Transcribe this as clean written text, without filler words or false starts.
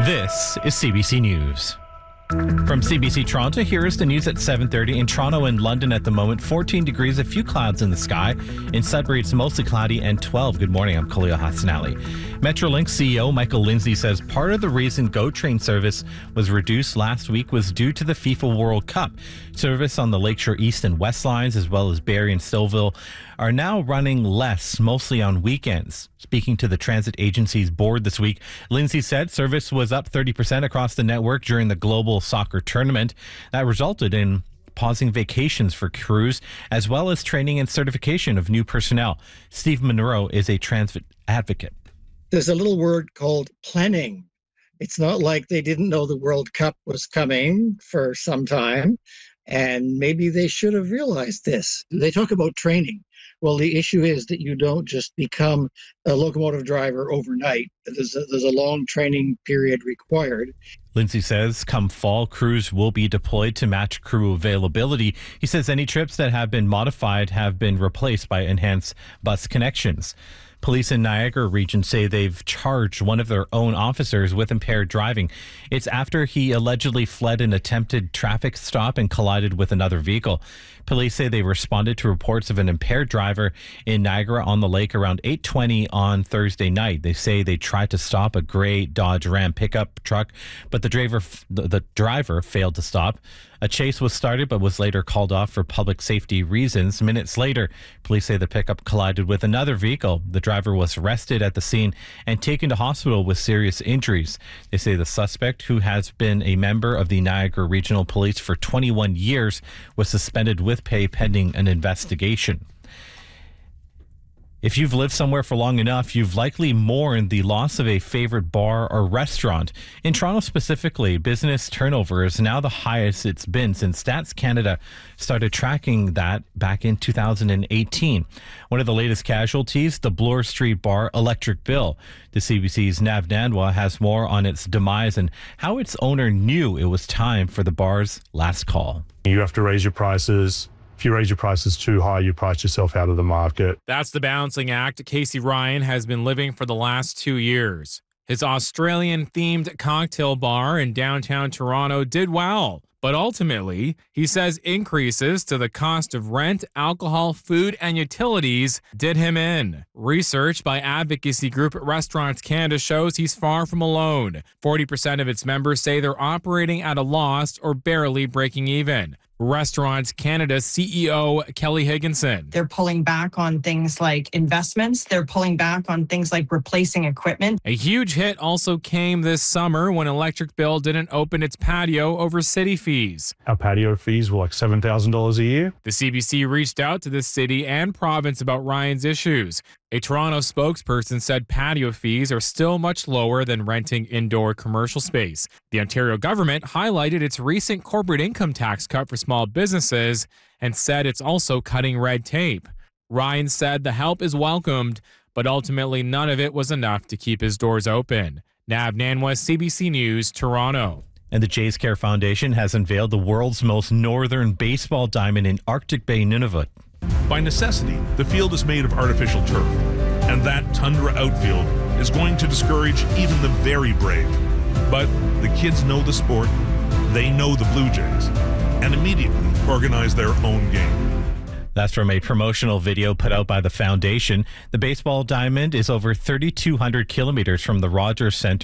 This is CBC News. From CBC Toronto, here is the news at 7:30. In Toronto and London at the moment, 14 degrees, a few clouds in the sky. In Sudbury, it's mostly cloudy and 12. Good morning, I'm Khalil Hassanali. Metrolink CEO Michael Lindsay says part of the reason GO train service was reduced last week was due to the FIFA World Cup. Service on the Lakeshore East and West lines, as well as Barrie and Stouffville, are now running less, mostly on weekends. Speaking to the transit agency's board this week, Lindsay said service was up 30% across the network during the global soccer tournament. That resulted in pausing vacations for crews, as well as training and certification of new personnel. Steve Monroe is a transit advocate. There's a little word called planning. It's not like they didn't know the World Cup was coming for some time, and maybe they should have realized this. They talk about training. Well, the issue is that you don't just become a locomotive driver overnight. There's a long training period required. Lindsay says come fall, crews will be deployed to match crew availability. He says any trips that have been modified have been replaced by enhanced bus connections. Police in Niagara region say they've charged one of their own officers with impaired driving. It's after he allegedly fled an attempted traffic stop and collided with another vehicle. Police say they responded to reports of an impaired driver in Niagara-on-the-Lake around 8:20 on Thursday night. They say they tried to stop a gray Dodge Ram pickup truck, but the driver failed to stop. A chase was started but was later called off for public safety reasons. Minutes later, police say the pickup collided with another vehicle. The driver was arrested at the scene and taken to hospital with serious injuries. They say the suspect, who has been a member of the Niagara Regional Police for 21 years, was suspended with pay pending an investigation. If you've lived somewhere for long enough, you've likely mourned the loss of a favorite bar or restaurant. In Toronto specifically, business turnover is now the highest it's been since Stats Canada started tracking that back in 2018. One of the latest casualties, the Bloor Street bar Electric Bill. The CBC's Nav Nandwa has more on its demise and how its owner knew it was time for the bar's last call. You have to raise your prices. If you raise your prices too high, you price yourself out of the market. That's the balancing act Casey Ryan has been living for the last 2 years. His Australian-themed cocktail bar in downtown Toronto did well. But ultimately, he says increases to the cost of rent, alcohol, food, and utilities did him in. Research by advocacy group Restaurants Canada shows he's far from alone. 40% of its members say they're operating at a loss or barely breaking even. Restaurants Canada CEO Kelly Higginson. They're pulling back on things like investments. They're pulling back on things like replacing equipment. A huge hit also came this summer when Electric Bill didn't open its patio over city fees. Our patio fees were like $7,000 a year. The CBC reached out to the city and province about Ryan's issues. A Toronto spokesperson said patio fees are still much lower than renting indoor commercial space. The Ontario government highlighted its recent corporate income tax cut for small businesses and said it's also cutting red tape. Ryan said the help is welcomed, but ultimately none of it was enough to keep his doors open. Nav Nandwa, CBC News, Toronto. And the Jays Care Foundation has unveiled the world's most northern baseball diamond in Arctic Bay, Nunavut. By necessity, the field is made of artificial turf, and that tundra outfield is going to discourage even the very brave. But the kids know the sport, they know the Blue Jays, and immediately organize their own game. That's from a promotional video put out by the foundation. The baseball diamond is over 3,200 kilometers from the Rogers Center